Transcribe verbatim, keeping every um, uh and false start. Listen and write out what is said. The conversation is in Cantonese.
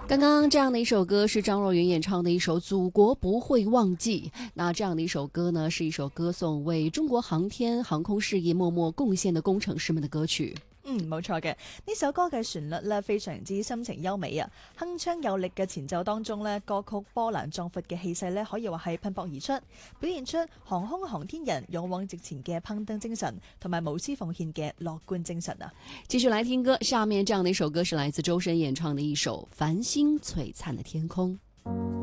刚刚这样的一首歌是张若昀演唱的一首《祖国不会忘記》。那这样的一首歌呢，是一首歌颂為中國航天航空事業默默貢獻的工程師們的歌曲。 嗯，冇錯嘅，呢首歌嘅旋律咧非常之深情優美啊，鏗鏘有力嘅前奏當中咧，歌曲波瀾壯闊嘅氣勢咧可以話係噴薄而出，表現出航空航天人勇往直前嘅攀登精神，同埋無私奉獻嘅樂觀精神啊！ 繼續來聽歌，下面這樣的一首歌是來自周深演唱的一首《繁星璀璨的天空》。